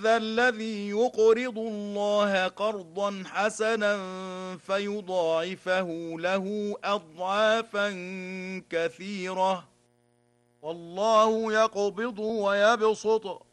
ذا الذي يقرض الله قرضا حسنا فيضاعفه له أضعافا كثيرة والله يقبض ويبسط